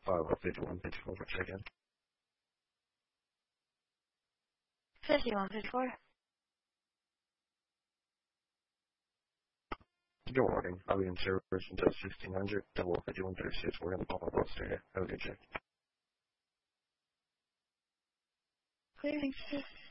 5154 for check-in. 5154. Good morning. I'll be in service until 1600. Double 5136. We're going to call up area. Have a good check. Clear, thanks.